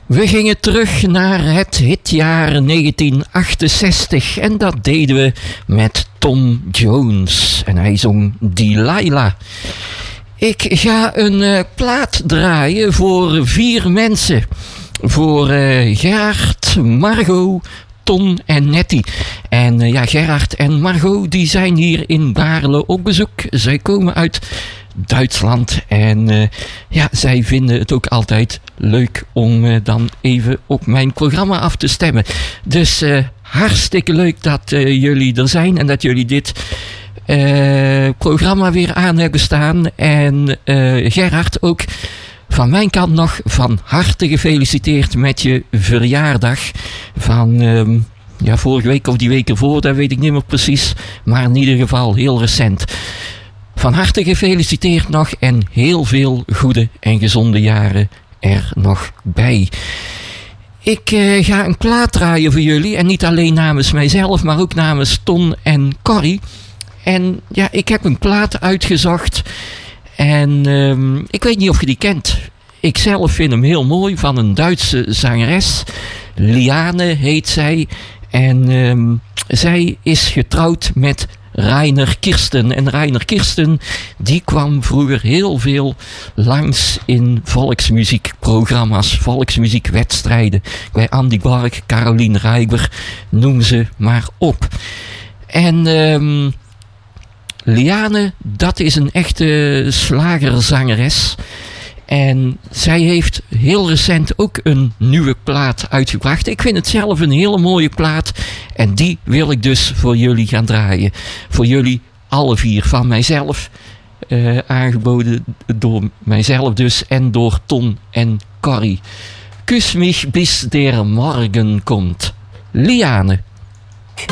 We gingen terug naar het hitjaar 1968 en dat deden we met Tom Jones en hij zong Delilah. Ik ga een plaat draaien voor 4 mensen. Voor Gerard, Margot, Ton en Nettie. En Gerard en Margot die zijn hier in Baarle op bezoek. Zij komen uit Duitsland en zij vinden het ook altijd leuk om dan even op mijn programma af te stemmen. Dus hartstikke leuk dat jullie er zijn en dat jullie dit programma weer aan hebben staan. En Gerard, ook van mijn kant nog van harte gefeliciteerd met je verjaardag van vorige week of die week ervoor, dat weet ik niet meer precies, maar in ieder geval heel recent. Van harte gefeliciteerd nog en heel veel goede en gezonde jaren er nog bij. Ik ga een plaat draaien voor jullie en niet alleen namens mijzelf, maar ook namens Ton en Corrie. En ik heb een plaat uitgezocht en ik weet niet of je die kent. Ik zelf vind hem heel mooi, van een Duitse zangeres. Liane heet zij en zij is getrouwd met Rainer Kirsten. En Rainer Kirsten die kwam vroeger heel veel langs in volksmuziekprogramma's, volksmuziekwedstrijden. Bij Andy Bark, Caroline Rijber, noem ze maar op. En Liane, dat is een echte slagerzangeres. En zij heeft heel recent ook een nieuwe plaat uitgebracht. Ik vind het zelf een hele mooie plaat. En die wil ik dus voor jullie gaan draaien. Voor jullie alle 4. Van mijzelf. Aangeboden door mijzelf dus. En door Ton en Corrie. Kus mich bis der Morgen komt. Liane.